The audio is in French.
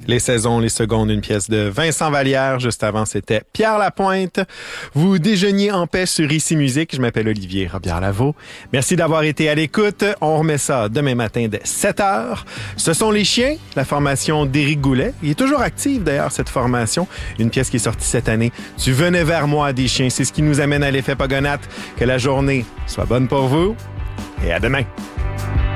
Les saisons, les secondes, une pièce de Vincent Vallière. Juste avant, c'était Pierre Lapointe. Vous déjeuniez en paix sur Ici Musique. Je m'appelle Olivier Robillard-Lavaux. Merci d'avoir été à l'écoute. On remet ça demain matin dès 7h. Ce sont Les Chiens, la formation d'Éric Goulet. Il est toujours actif d'ailleurs, cette formation. Une pièce qui est sortie cette année. Tu venais vers moi des chiens. C'est ce qui nous amène à l'effet Pogonat. Que la journée soit bonne pour vous et à demain.